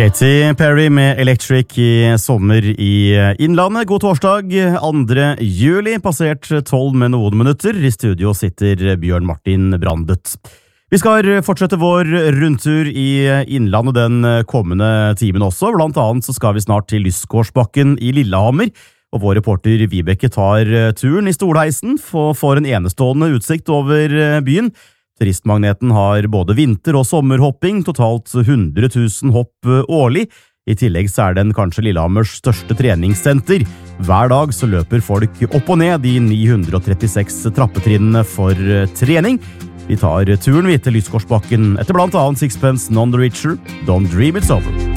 Katy Perry med Electric i sommer i Innlandet. God torsdag, 2. juli, passert 12 med noen minutter. I studio sitter Bjørn Martin Brandet. Vi skal fortsette vår rundtur i Innlandet den kommende timen også. Blant annet så skal vi snart til Lysgårdsbakken i Lillehammer, og vår reporter Vibeke tar turen i stolheisen for en enestående utsikt over byen. Turistmagneten har både vinter- og sommerhopping, totalt 100 000 hopp årlig. I tillegg så er den kanskje Lillehammers største treningssenter. Hver dag så løper folk opp og ned de 936 trappetrinnene for trening. Vi tar turen til Lysgårdsbakken etter blant annet Sixpence None the Richer, Don't Dream It's Over.